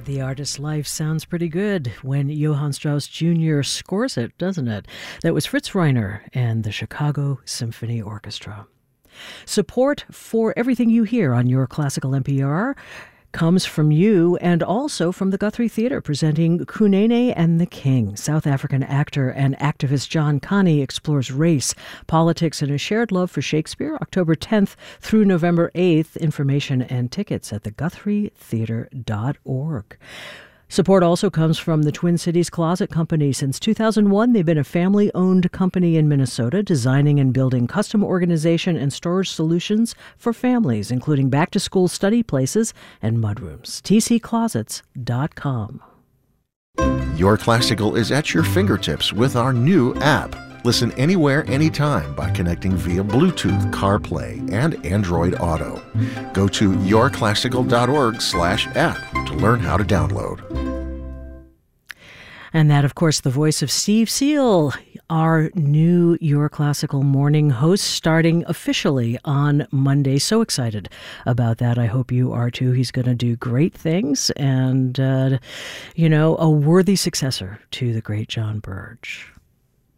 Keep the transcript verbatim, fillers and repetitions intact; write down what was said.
The artist's life sounds pretty good when Johann Strauss Junior scores it, doesn't it? That was Fritz Reiner and the Chicago Symphony Orchestra. Support for everything you hear on Your Classical N P R comes from you and also from the Guthrie Theatre, presenting Kunene and the King. South African actor and activist John Kani explores race, politics, and a shared love for Shakespeare. October tenth through November eighth. Information and tickets at the guthrie theatre dot org. Support also comes from the Twin Cities Closet Company. Since two thousand one, they've been a family-owned company in Minnesota, designing and building custom organization and storage solutions for families, including back-to-school study places and mudrooms. t c closets dot com. Your Classical is at your fingertips with our new app. Listen anywhere, anytime by connecting via Bluetooth, CarPlay, and Android Auto. Go to your classical dot org slash app to learn how to download. And that, of course, the voice of Steve Seal, our new Your Classical morning host, starting officially on Monday. So excited about that. I hope you are too. He's going to do great things and, uh, you know, a worthy successor to the great John Burge.